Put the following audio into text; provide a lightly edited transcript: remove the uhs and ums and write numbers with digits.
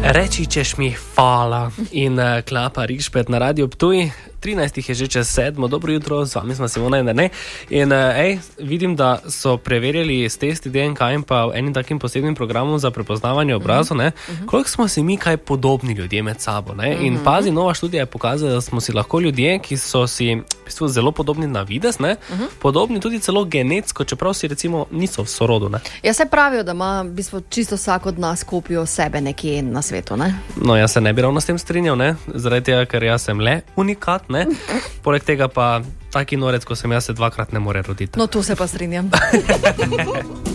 Reči ćeš mi hvala in Klapa Rišpet na Radio Ptuj. 13 je že čez 7. Dobro jutro, z vami smo Simona in Dane. In vidim, da so preverjali s testi DNK in pa enim takim posebnim programom za prepoznavanje obrazov, koliko smo si mi kaj podobni ljudje med sabo. Ne? In pazi, nova študija je pokazala, da smo si lahko ljudje, ki so si v bistvu zelo podobni na videz, podobni tudi celo genetsko, čeprav si recimo niso v sorodu. Ne? Ja, se pravijo, da ima v bistvu čisto vsak od nas kopijo sebe nekje na svetu, ne? No, jaz se ne bi ravno s tem strinjal, ne? Zaradi tega, ker jaz sem le unikat, ne? Poleg tega pa taki norec, ko sem jaz, se dvakrat ne more roditi. No, tu se pa strinjam.